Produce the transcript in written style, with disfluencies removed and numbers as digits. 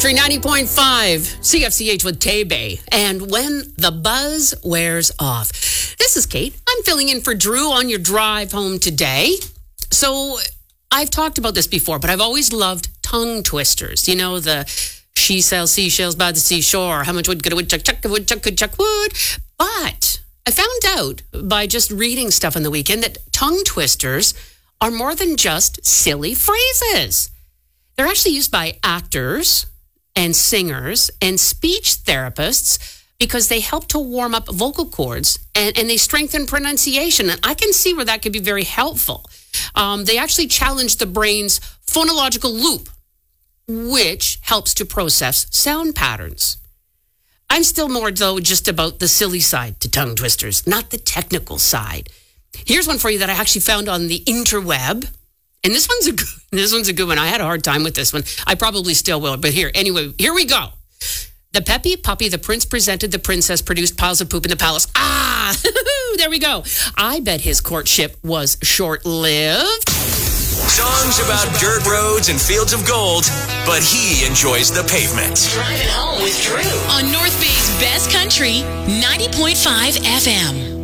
Country 90.5, CFCH with Tay-Bay, and when the buzz wears off. This is Kate. I'm filling in for Drew on your drive home today. So I've talked about this before, but I've always loved tongue twisters. You know, the she sells seashells by the seashore. How much wood could a woodchuck chuck? A woodchuck could chuck wood. But I found out by just reading stuff on the weekend that tongue twisters are more than just silly phrases. They're actually used by actors and singers and speech therapists because they help to warm up vocal cords and they strengthen pronunciation. And I can see where that could be very helpful. They actually challenge the brain's phonological loop, which helps to process sound patterns. I'm still more, though, just about the silly side to tongue twisters, not the technical side. Here's one for you that I actually found on the interweb. And this one's a good one. I had a hard time with this one. I probably still will. But here we go. The peppy puppy the prince presented the princess produced piles of poop in the palace. Ah, there we go. I bet his courtship was short-lived. Songs about dirt roads and fields of gold, but he enjoys the pavement. Driving home with Drew on North Bay's Best Country 90.5 FM.